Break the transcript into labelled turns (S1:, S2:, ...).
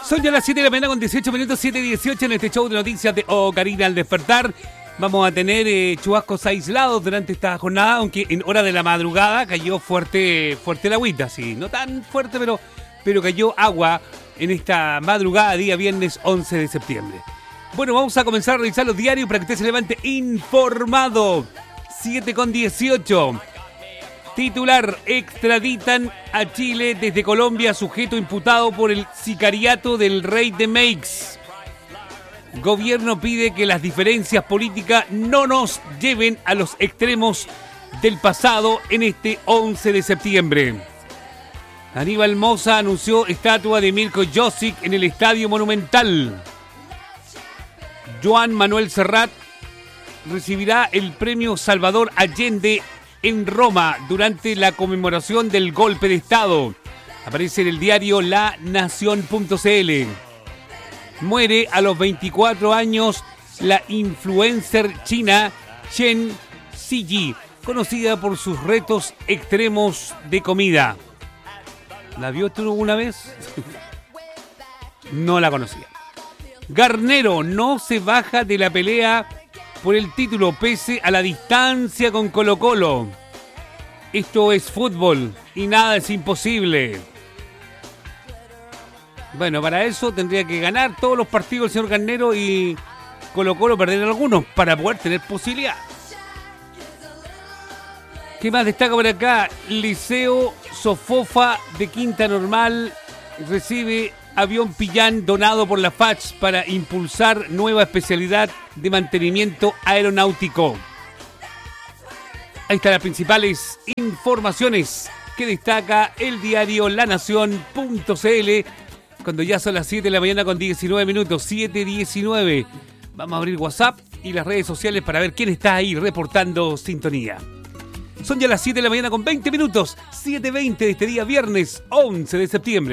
S1: Son ya las 7 de la mañana con 18 minutos, 7:18 en este show de noticias de Karina al despertar. Vamos a tener chubascos aislados durante esta jornada, aunque en hora de la madrugada cayó fuerte el agüita, sí, no tan fuerte, pero cayó agua en esta madrugada, día viernes 11 de septiembre. Bueno, vamos a comenzar a revisar los diarios para que usted se levante informado. 7:18. Titular: extraditan a Chile desde Colombia sujeto imputado por el sicariato del rey de Meix. Gobierno pide que las diferencias políticas no nos lleven a los extremos del pasado en este 11 de septiembre. Aníbal Mosa anunció estatua de Mirko Josic en el Estadio Monumental. Joan Manuel Serrat recibirá el premio Salvador Allende en Roma durante la conmemoración del golpe de Estado. Aparece en el diario LaNación.cl. Muere a los 24 años la influencer china Chen Ziyi, conocida por sus retos extremos de comida. ¿La vio tú alguna vez? No la conocía. Garnero no se baja de la pelea por el título pese a la distancia con Colo-Colo. Esto es fútbol y nada es imposible. Bueno, para eso tendría que ganar todos los partidos el señor Garnero y Colo-Colo perder algunos para poder tener posibilidad. ¿Qué más destaca por acá? Liceo Sofofa de Quinta Normal recibe avión Pillán donado por la FACH para impulsar nueva especialidad de mantenimiento aeronáutico. Ahí están las principales informaciones que destaca el diario LaNación.cl cuando ya son las 7 de la mañana con 19 minutos, 7:19. Vamos a abrir WhatsApp y las redes sociales para ver quién está ahí reportando sintonía. Son ya las 7 de la mañana con 20 minutos, 7:20 de este día viernes 11 de septiembre.